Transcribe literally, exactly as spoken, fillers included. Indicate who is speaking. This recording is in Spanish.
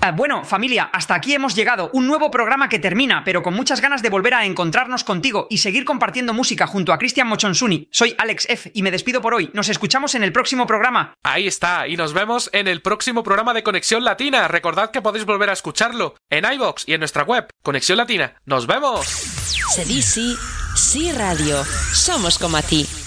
Speaker 1: Uh, bueno, familia, hasta aquí hemos llegado. Un nuevo programa que termina, pero con muchas ganas de volver a encontrarnos contigo y seguir compartiendo música junto a Cristian Mochonsuni. Soy Alex F. y me despido por hoy. Nos escuchamos en el próximo programa.
Speaker 2: Ahí está, y nos vemos en el próximo programa de Conexión Latina. Recordad que podéis volver a escucharlo en iVoox y en nuestra web, Conexión Latina. ¡Nos vemos!
Speaker 3: Se di sí, sí radio. Somos como a ti.